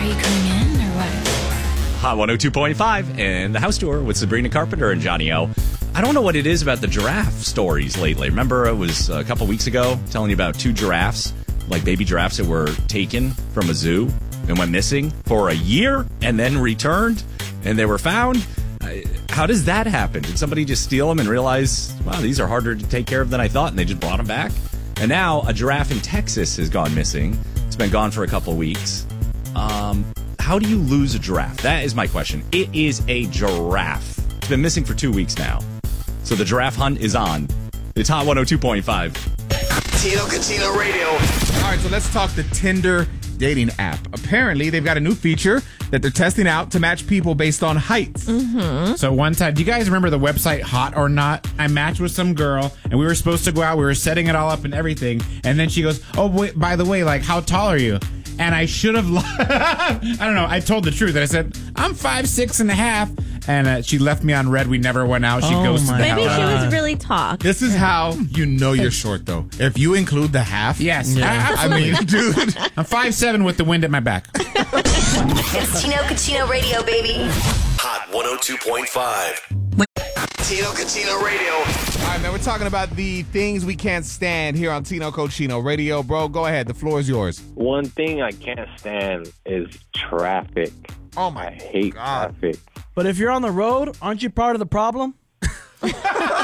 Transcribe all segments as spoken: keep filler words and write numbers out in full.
Are you coming in or what? Hot one oh two point five and the House Tour with Sabrina Carpenter and Johnny O. I don't know what it is about the giraffe stories lately. Remember, it was a couple weeks ago telling you about two giraffes, like baby giraffes that were taken from a zoo and went missing for a year and then returned and they were found. How does that happen? Did somebody just steal them and realize, wow, these are harder to take care of than I thought, and they just brought them back? And now a giraffe in Texas has gone missing. It's been gone for a couple of weeks. Um, how do you lose a giraffe? That is my question. It is a giraffe. It's been missing for two weeks now. So the giraffe hunt is on. It's Hot one oh two point five. Tino Cucino Radio. All right, so let's talk the Tinder dating app. Apparently, they've got a new feature that they're testing out to match people based on heights. Mm-hmm. So one time, do you guys remember the website Hot or Not? I matched with some girl, and we were supposed to go out. We were setting it all up and everything. And then she goes, oh, wait, by the way, like, how tall are you? And I should have, I don't know, I told the truth. I said, I'm five, six and a half. And uh, she left me on red. We never went out. She Oh ghosted my the God. hell Maybe out she of me. was really tall. This is how you know you're short, though. If you include the half. Yes. Yeah. I mean, dude. I'm five seven with the wind at my back. It's Tino Cucino Radio, baby. Hot one oh two point five. Tino Cucino Radio. All right, man, we're talking about the things we can't stand here on Tino Cucino Radio. Bro, go ahead. The floor is yours. One thing I can't stand is traffic. Oh, my I hate God. traffic. But if you're on the road, aren't you part of the problem? It's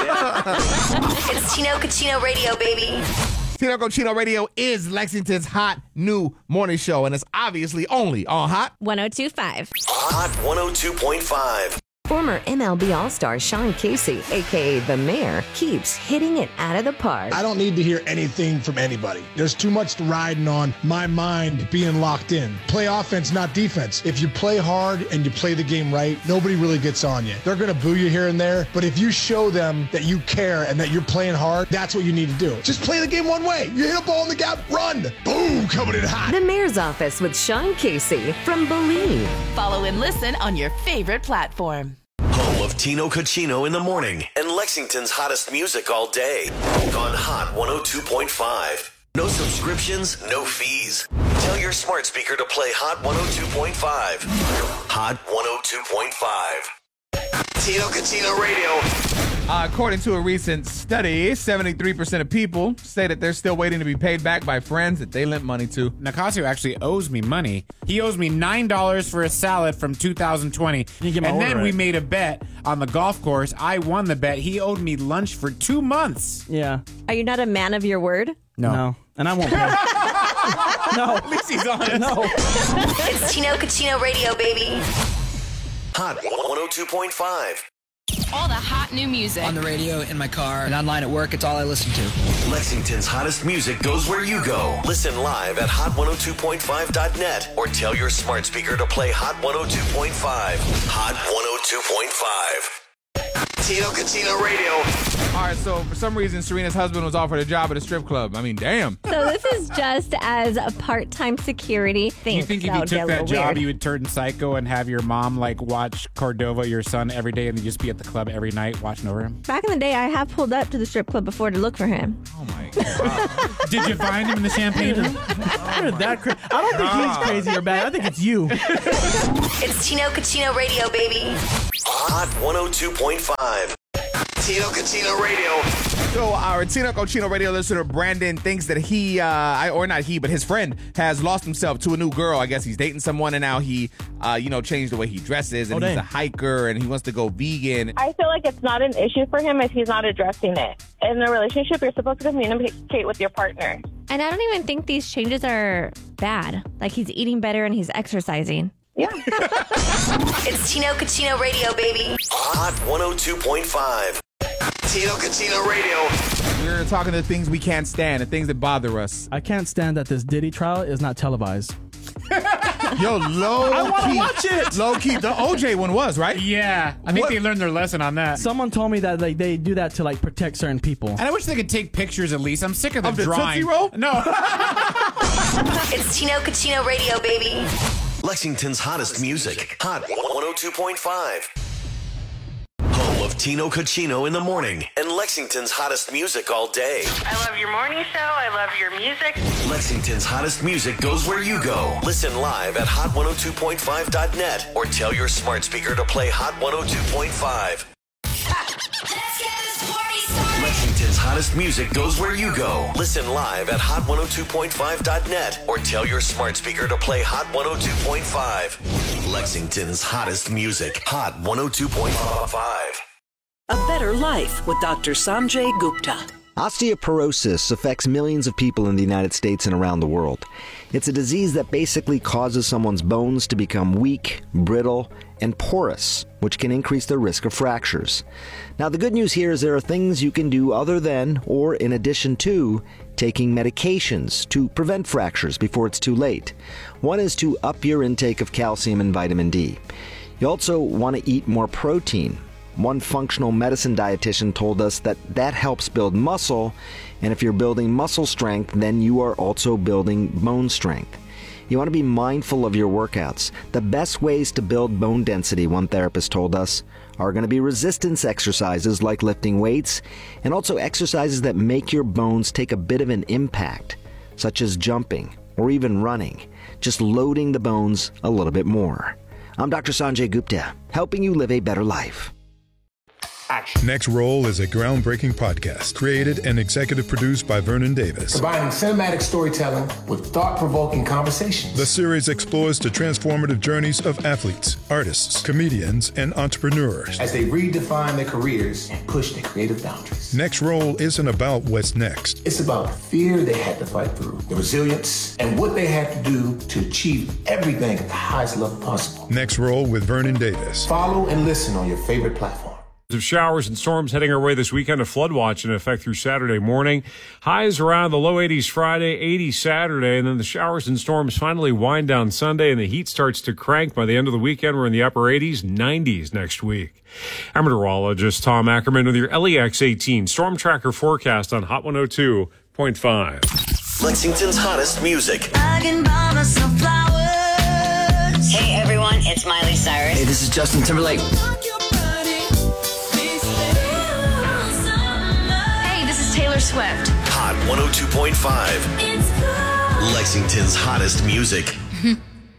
Tino Cucino Radio, baby. Tino Cucino Radio is Lexington's hot new morning show, and it's obviously only on Hot one oh two point five. Hot one oh two point five. Former M L B All-Star Sean Casey, a k a. The Mayor, keeps hitting it out of the park. I don't need to hear anything from anybody. There's too much riding on my mind being locked in. Play offense, not defense. If you play hard and you play the game right, nobody really gets on you. They're going to boo you here and there, but if you show them that you care and that you're playing hard, that's what you need to do. Just play the game one way. You hit a ball in the gap, run. Boom, coming in hot. The Mayor's Office with Sean Casey from Believe. Follow and listen on your favorite platform. Home of Tino Cucino in the morning and Lexington's hottest music all day. On Hot one oh two point five. No subscriptions, no fees. Tell your smart speaker to play Hot one oh two point five. Hot one oh two point five. Tino Cucino Radio. Uh, according to a recent study, seventy-three percent of people say that they're still waiting to be paid back by friends that they lent money to. Nicasio actually owes me money. He owes me nine dollars for a salad from two thousand twenty. You get my and order then right. we made a bet on the golf course. I won the bet. He owed me lunch for two months. Yeah. Are you not a man of your word? No. No. And I won't pay. No. At least he's honest. No. It's Tino Cucino Radio, baby. Hot one oh two point five. All the hot new music. On the radio, in my car, and online at work, it's all I listen to. Lexington's hottest music goes where you go. Listen live at hot one oh two point five dot net or tell your smart speaker to play Hot one oh two point five. Hot one oh two point five. Tino Cucino Radio. All right, so for some reason, Serena's husband was offered a job at a strip club. I mean, damn. So this is just as a part-time security thing. You think if you took that job, you would turn psycho and have your mom like watch Cordova, your son, every day, and then just be at the club every night watching over him? Back in the day, I have pulled up to the strip club before to look for him. Oh, my God. Did you find him in the champagne room? You're that cra- I don't think he's crazy or bad. I think it's you. It's Tino Cucino Radio, baby. Hot one oh two point five. Tino Cucino Radio. So our Tino Cucino Radio listener, Brandon, thinks that he, uh, I, or not he, but his friend has lost himself to a new girl. I guess he's dating someone, and now he, uh, you know, changed the way he dresses, and Oh, he's dang. a hiker, and he wants to go vegan. I feel like it's not an issue for him if he's not addressing it. In a relationship, you're supposed to communicate with your partner. And I don't even think these changes are bad. Like, he's eating better and he's exercising. Yeah. It's Tino Cucino Radio, baby. Hot one oh two point five. Tino Cucino Radio. We're talking the things we can't stand, the things that bother us. I can't stand that this Diddy trial is not televised. Yo, low I want key, to watch it. Low key, the O J one was, right? Yeah. I think What? they learned their lesson on that. Someone told me that like they do that to like protect certain people. And I wish they could take pictures at least. I'm sick of the Of the drawing. Tootsie Roll? No. It's Tino Cucino Radio, baby. Lexington's hottest music. Hot one oh two point five. Home of Tino Cucino in the morning and Lexington's hottest music all day. I love your morning show. I love your music. Lexington's hottest music goes where you go. Listen live at hot one oh two point five dot net or tell your smart speaker to play Hot one oh two point five. Lexington's hottest music goes where you go. Listen live at hot one oh two point five dot net or tell your smart speaker to play Hot one oh two point five. Lexington's hottest music. Hot one oh two point five. A better life with Doctor Sanjay Gupta. Osteoporosis affects millions of people in the United States and around the world. It's a disease that basically causes someone's bones to become weak, brittle, and porous, which can increase their risk of fractures. Now, the good news here is there are things you can do other than, or in addition to, taking medications to prevent fractures before it's too late. One is to up your intake of calcium and vitamin D. You also want to eat more protein. One functional medicine dietitian told us that that helps build muscle, and if you're building muscle strength, then you are also building bone strength. You want to be mindful of your workouts. The best ways to build bone density, one therapist told us, are going to be resistance exercises like lifting weights, and also exercises that make your bones take a bit of an impact, such as jumping or even running, just loading the bones a little bit more. I'm Doctor Sanjay Gupta, helping you live a better life. Next Roll is a groundbreaking podcast created and executive produced by Vernon Davis. Combining cinematic storytelling with thought-provoking conversations. The series explores the transformative journeys of athletes, artists, comedians, and entrepreneurs as they redefine their careers and push their creative boundaries. Next Roll isn't about what's next. It's about the fear they had to fight through, the resilience, and what they had to do to achieve everything at the highest level possible. Next Roll with Vernon Davis. Follow and listen on your favorite platform. Of showers and storms heading our way this weekend. A flood watch in effect through Saturday morning. Highs around the low eighties Friday, eighty Saturday, and then the showers and storms finally wind down Sunday, and the heat starts to crank. By the end of the weekend, we're in the upper eighties, nineties next week. I'm meteorologist Tom Ackerman with your L E X eighteen Storm Tracker forecast on Hot one oh two point five. Lexington's hottest music. I can buy myself flowers. Hey everyone, it's Miley Cyrus. Hey, this is Justin Timberlake. Taylor Swift. Hot one oh two point five. Lexington's hottest music.